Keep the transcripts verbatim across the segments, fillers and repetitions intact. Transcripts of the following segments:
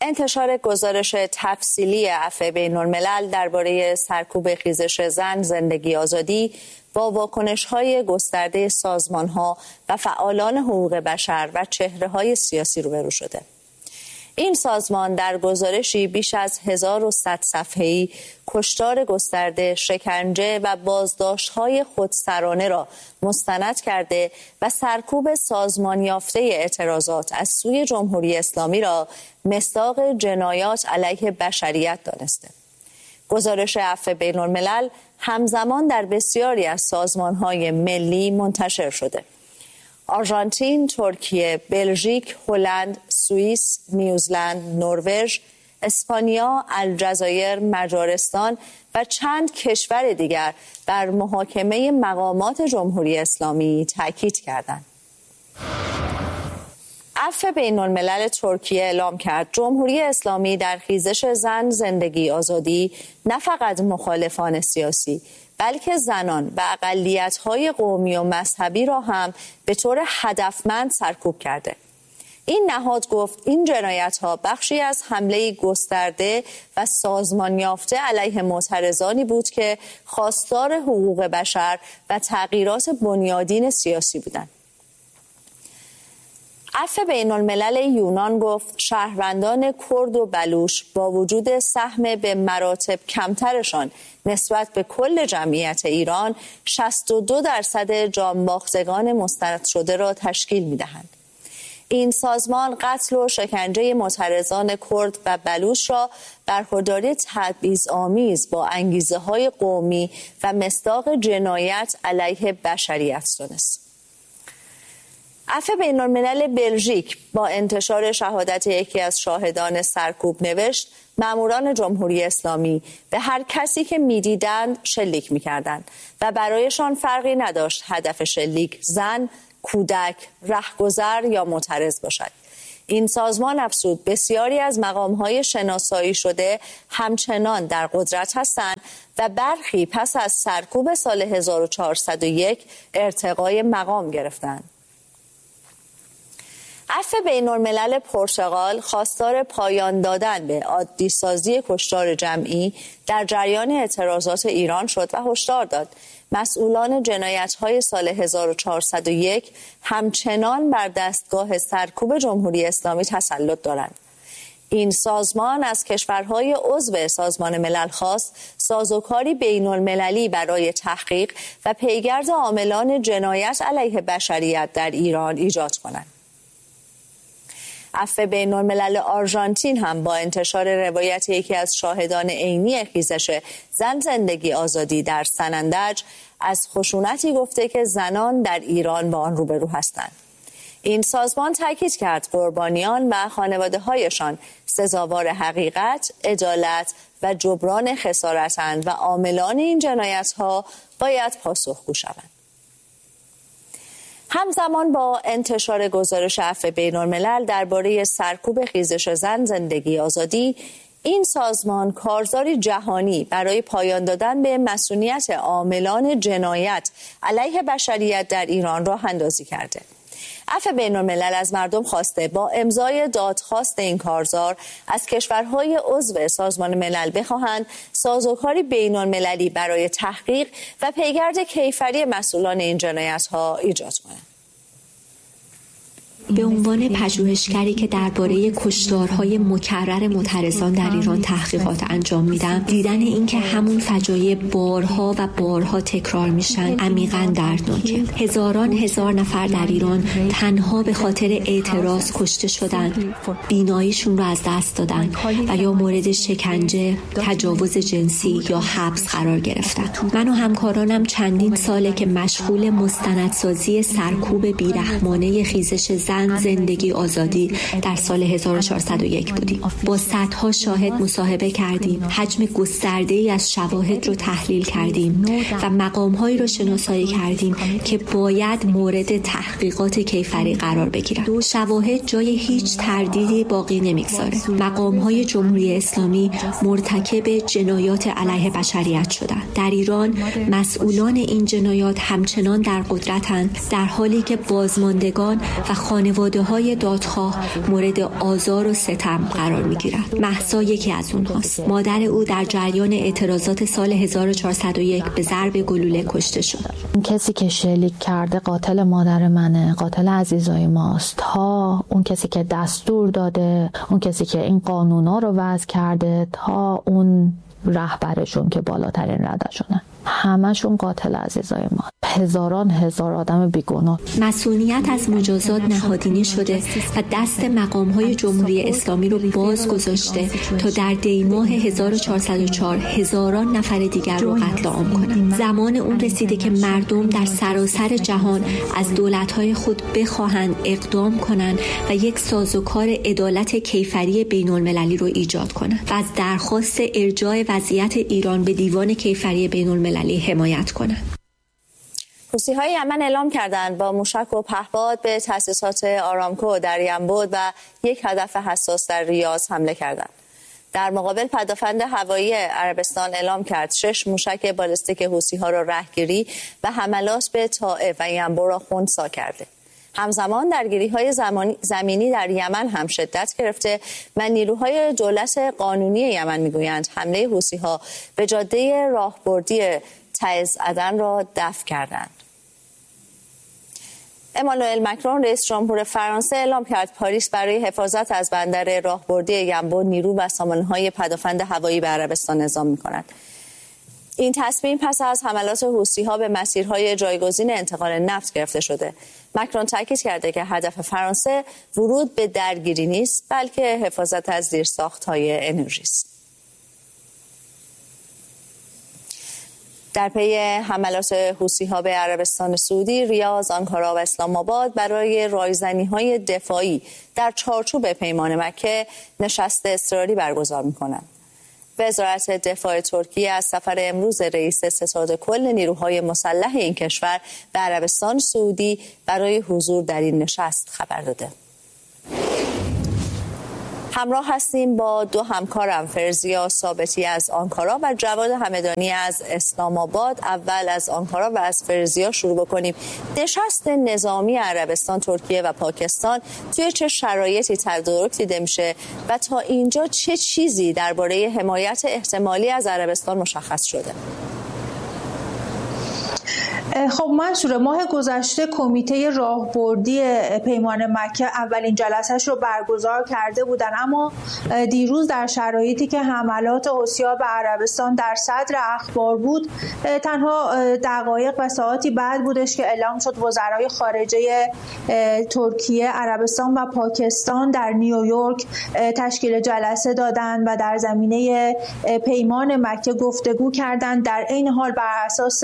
انتشار گزارش تفصیلی عفو بین‌الملل درباره سرکوب خیزش زن زندگی آزادی با واکنش‌های گسترده سازمان‌ها و فعالان حقوق بشر و چهره‌های سیاسی روبرو شده. این سازمان در گزارشی بیش از هزار و صد صفحه‌ای کشتار گسترده، شکنجه و بازداشت‌های خودسرانه را مستند کرده و سرکوب سازمان یافته اعتراضات از سوی جمهوری اسلامی را مصداق جنایات علیه بشریت دانسته. گزارش عفو بین‌الملل همزمان در بسیاری از سازمان‌های ملی منتشر شده. آرژانتین، ترکیه، بلژیک، هلند، سوئیس، نیوزلند، نروژ، اسپانیا، الجزایر، مجارستان و چند کشور دیگر بر محاکمه مقامات جمهوری اسلامی تاکید کردند. عفو بین‌الملل ترکیه اعلام کرد جمهوری اسلامی در خیزش زن زندگی آزادی نه فقط مخالفان سیاسی بلکه زنان و اقلیت‌های قومی و مذهبی را هم به طور هدفمند سرکوب کرده. این نهاد گفت این جنایت‌ها بخشی از حمله گسترده و سازمان یافته علیه معترضانی بود که خواستار حقوق بشر و تغییرات بنیادین سیاسی بودند. عفو بین‌الملل یونان گفت شهروندان کرد و بلوچ با وجود سهم به مراتب کمترشان نسبت به کل جمعیت ایران شصت و دو درصد جانباختگان مسترد شده را تشکیل می‌دهند. این سازمان قتل و شکنجه معترضان کرد و بلوچ را برخورداری تبعیض‌آمیز با انگیزه‌های قومی و مصداق جنایت علیه بشریت دانست. عفو بین‌الملل بلژیک با انتشار شهادت یکی از شاهدان سرکوب نوشت ماموران جمهوری اسلامی به هر کسی که می‌دیدند شلیک می‌کردند و برایشان فرقی نداشت هدف شلیک زن، کودک، رهگذر یا معترض باشد. این سازمان افزود بسیاری از مقام‌های شناسایی شده همچنان در قدرت هستند و برخی پس از سرکوب سال هزار و چهارصد و یک ارتقای مقام گرفتند. عفو بین‌الملل پرتغال خواستار پایان دادن به عادی‌سازی کشتار جمعی در جریان اعتراضات ایران شد و هشدار داد مسئولان جنایت‌های سال هزار و چهارصد و یک همچنان بر دستگاه سرکوب جمهوری اسلامی تسلط دارند. این سازمان از کشورهای عضو سازمان ملل خواست سازوکاری بین‌المللی برای تحقیق و پیگرد عاملان جنایت علیه بشریت در ایران ایجاد کنند. عفو بین‌الملل آرژانتین هم با انتشار روایت یکی از شاهدان عینی خیزش زن زندگی آزادی در سنندج از خشونتی گفته که زنان در ایران با آن روبرو هستند. این سازمان تاکید کرد قربانیان و خانواده‌هایشان سزاوار حقیقت، عدالت و جبران خسارتند و عاملان این جنایت‌ها باید پاسخگو شوند. همزمان با انتشار گزارش عفو بین‌الملل درباره سرکوب خیزش زن زندگی آزادی، این سازمان کارزاری جهانی برای پایان دادن به مسئولیت عاملان جنایت علیه بشریت در ایران راه اندازی کرده. عفو بین‌الملل از مردم خواسته با امضای دادخواست این کارزار از کشورهای عضو سازمان ملل بخواهند سازوکاری بین‌المللی برای تحقیق و پیگرد کیفری مسئولان این جنایت‌ها ایجاد کنند. به عنوان پژوهشگری که درباره کشتارهای مکرر معترضان در ایران تحقیقات انجام میدم، دیدن اینکه همون فجایع بارها و بارها تکرار میشن عمیقاً دردناکه. هزاران هزار نفر در ایران تنها به خاطر اعتراض کشته شدن، بیناییشون رو از دست دادن و یا مورد شکنجه، تجاوز جنسی یا حبس قرار گرفتن. من و همکارانم چندین ساله که مشغول مستندسازی سرکوب بیرحمانه خیزش زن زندگی آزادی در سال هزار و چهارصد و یک بودیم. با صدها شاهد مصاحبه کردیم، حجم گسترده‌ای از شواهد رو تحلیل کردیم و مقام‌هایی رو شناسایی کردیم که باید مورد تحقیقات کیفری قرار بگیرن. شواهد جای هیچ تردیدی باقی نمیگذاره. مقام‌های جمهوری اسلامی مرتکب جنایات علیه بشریت شدند. در ایران مسئولان این جنایات همچنان در قدرتند، در حالی که بازماندگان و خانه خانواده های دادخواه مورد آزار و ستم قرار می گیرد. مهسا یکی از اونهاست. مادر او در جریان اعتراضات سال هزار و چهارصد و یک به ضرب گلوله کشته شد. اون کسی که شلیک کرده قاتل مادر منه، قاتل عزیزای ماست. تا اون کسی که دستور داده، اون کسی که این قانونا رو وضع کرده، تا اون رهبرشون که بالاترین ردشونه، همشون قاتل عزیزای ما. هزاران هزار آدم بیگناه. مسئولیت از مجازات نهادینه شده و دست مقام‌های جمهوری اسلامی رو باز گذاشته تا در دیماه هزار و چهارصد و چهار هزاران نفر دیگر رو قتل عام کنند. زمان اون رسیده که مردم در سراسر جهان از دولت‌های خود بخواهند اقدام کنند و یک سازوکار عدالت کیفری بین‌المللی رو ایجاد کنند و از درخواست ارجاع وضعیت ایران به دیوان کیفری بین‌المللی حمایت کنند. حوثی‌های یمن اعلام کردند با موشک و پهپاد به تأسیسات آرامکو در ینبوع و یک هدف حساس در ریاض حمله کردند. در مقابل پدافند هوایی عربستان اعلام کرد شش موشک بالستیک حوثی‌ها را رهگیری و حملات به طائف و ینبوع را خنثی کرده. همزمان درگیری‌های زمینی در یمن هم شدت گرفته و نیروهای دولت قانونی یمن می‌گویند حمله حوثی‌ها به جاده راهبردی تعز عدن را دفع کردند. امانوئل مکرون رئیس جمهور فرانسه اعلام کرد پاریس برای حفاظت از بندر راهبردی ینبوع نیرو و سامانه‌های پدافند هوایی به عربستان اعزام می‌کند. این تصمیم پس از حملات حوثی‌ها به مسیرهای جایگزین انتقال نفت گرفته شده. مکرون تاکید کرده که هدف فرانسه ورود به درگیری نیست، بلکه حفاظت از زیرساخت‌های انرژی است. در پی حملات حوثی‌ها به عربستان سعودی، ریاض، آنکارا و اسلام آباد برای رایزنی‌های دفاعی در چارچوب پیمان مکه نشست اضطراری برگزار می‌کنند. وزارت دفاع ترکیه از سفر امروز رئیس ستاد کل نیروهای مسلح این کشور به عربستان سعودی برای حضور در این نشست خبر داده. همراه هستیم با دو همکارم، فرزیا ثابتی از آنکارا و جواد همدانی از اسلام آباد. اول از آنکارا و از فرزیا شروع بکنیم. نشست نظامی عربستان، ترکیه و پاکستان توی چه شرایطی تدارک دیده میشه و تا اینجا چه چیزی درباره حمایت احتمالی از عربستان مشخص شده؟ خب منصور، ماه گذشته کمیته راهبردی پیمان مکه اولین جلسه‌اش رو برگزار کرده بودن، اما دیروز در شرایطی که حملات حوثی‌ها به عربستان در صدر اخبار بود، تنها دقایق و ساعاتی بعد بودش که اعلام شد وزرای خارجه ترکیه، عربستان و پاکستان در نیویورک تشکیل جلسه دادند و در زمینه پیمان مکه گفتگو کردند. در این حال بر اساس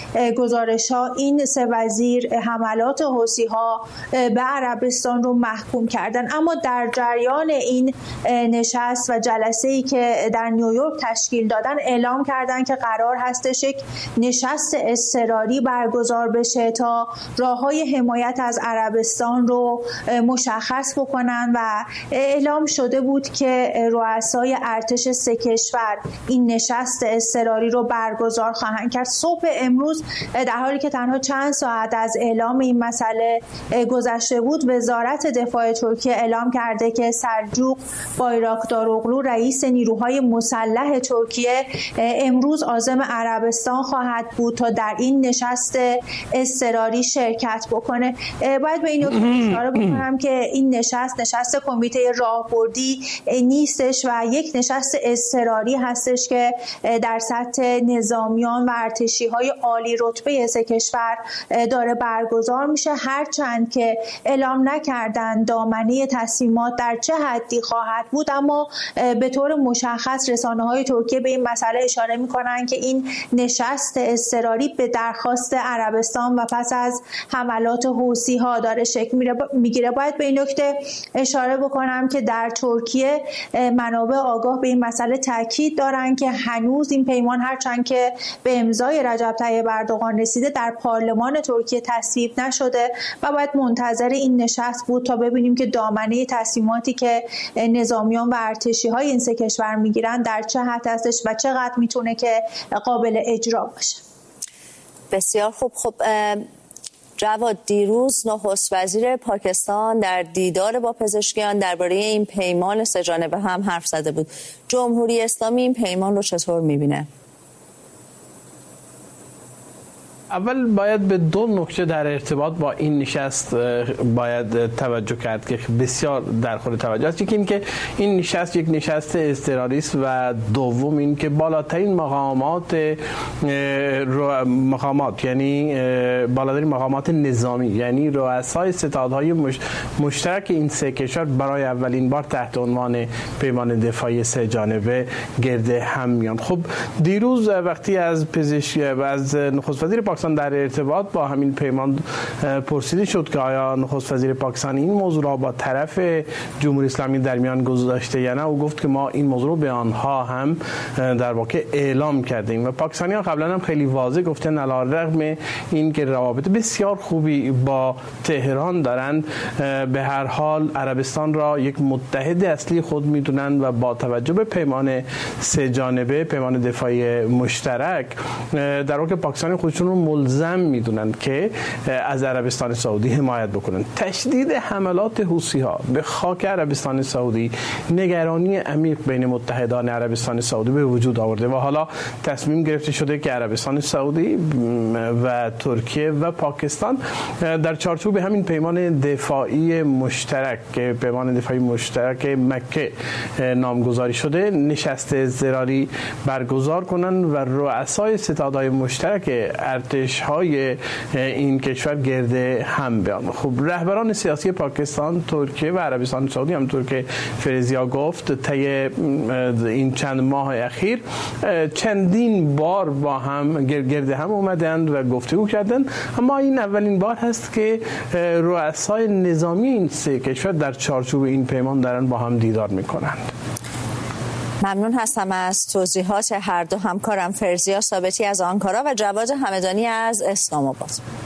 گزارش ها این سه وزیر حملات حوثی‌ها به عربستان رو محکوم کردن، اما در جریان این نشست و جلسه‌ای که در نیویورک تشکیل دادن اعلام کردن که قرار هستش یک نشست اضطراری برگزار بشه تا راه‌های حمایت از عربستان رو مشخص بکنن و اعلام شده بود که رؤسای ارتش سه کشور این نشست اضطراری رو برگزار خواهند کرد. صبح امروز در حالی که تنها چند ساعت از اعلام این مسئله گذشته بود، وزارت دفاع ترکیه اعلام کرده که سلجوق بایراکداروغلو رئیس نیروهای مسلح ترکیه امروز عازم عربستان خواهد بود تا در این نشست اضطراری شرکت بکنه. باید به این نکته اشاره بکنم که این نشست نشست کمیته راهبردی نیستش و یک نشست اضطراری هستش که در سطح نظامیان و ارتشی‌های عالی رتبه سه کشور داره برگزار میشه، هرچند که اعلام نکردن دامنه تصمیمات در چه حدی خواهد بود، اما به طور مشخص رسانه‌های ترکیه به این مسئله اشاره میکنن که این نشست اضطراری به درخواست عربستان و پس از حملات حوثی‌ها داره شکل میگیره. باید به این نکته اشاره بکنم که در ترکیه منابع آگاه به این مسئله تاکید دارن که هنوز این پیمان هرچند که به امضای رجب طیب اردوغان رسیده در پارلمان ترکیه تصویب نشده و باید منتظر این نشست بود تا ببینیم که دامنه تصمیماتی که نظامیان و ارتشی‌های این سه کشور میگیرن در چه حد هستش و چقدر میتونه که قابل اجرا باشه. بسیار خوب. خب جواد، دیروز نخست وزیر پاکستان در دیدار با پزشکیان درباره این پیمان سه‌جانبه هم حرف زده بود. جمهوری اسلامی این پیمان رو چطور می‌بینه؟ اول باید به دو نکته در ارتباط با این نشست باید توجه کرد که بسیار در خور توجه است. یکی این که این نشست یک نشست اضطراری است و دوم این که بالاترین مقامات مقامات یعنی بالاترین مقامات نظامی یعنی رؤسای ستادهای مشترک این سه کشور برای اولین بار تحت عنوان پیمان دفاعی سه جانبه گرد هم میان. خب دیروز وقتی از پزشک و از نخست وزیر پاکستان در ارتباط با همین پیمان پرسیده شد که آیا نخست وزیر پاکستان این موضوع را با طرف جمهوری اسلامی در میان گذاشته یا نه، او گفت که ما این موضوع رو به آنها هم در واقع اعلام کردیم و پاکستانی‌ها قبلا هم خیلی واضح گفتن علی‌رغم این که روابط بسیار خوبی با تهران دارند، به هر حال عربستان را یک متحد اصلی خود میدونند و با توجه به پیمان سه جانبه، پیمان دفاعی مشترک، در واقع پاکستانی خودشون رو ملزم میدونند که از عربستان سعودی حمایت بکنند. تشدید حملات حوثی‌ها به خاک عربستان سعودی نگرانی عمیق بین متحدان عربستان سعودی به وجود آورده و حالا تصمیم گرفته شده که عربستان سعودی و ترکیه و پاکستان در چارچوب همین پیمان دفاعی مشترک که پیمان دفاعی مشترک مکه نامگذاری شده نشست اضطراری برگزار کنند و رؤسای ستادهای مشترک ارتش‌های این کشور گرد هم بیان. خب رهبران سیاسی پاکستان، ترکیه و عربستان سعودی همونطور که فرزیا گفت طی این چند ماه اخیر چندین بار با هم گرد هم اومدند و گفتگو کردند، اما این اولین بار هست که رؤسای نظامی این سه کشور در چارچوب این پیمان دارن با هم دیدار میکنند. ممنون هستم از توضیحات هر دو همکارم، فرزیا ثابتی از آنکارا و جواد همدانی از اسلام آباد.